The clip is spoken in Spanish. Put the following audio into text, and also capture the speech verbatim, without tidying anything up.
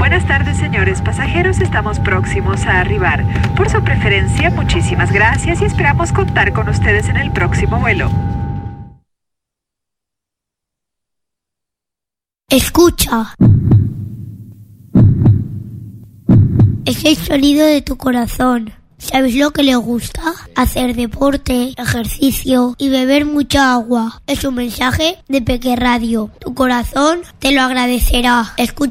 Buenas tardes, señores pasajeros, estamos próximos a arribar. Por su preferencia, muchísimas gracias y esperamos contar con ustedes en el próximo vuelo. Escucha. Es el sonido de tu corazón. ¿Sabes lo que le gusta? Hacer deporte, ejercicio y beber mucha agua. Es un mensaje de Peque Radio. Tu corazón te lo agradecerá. Escucha.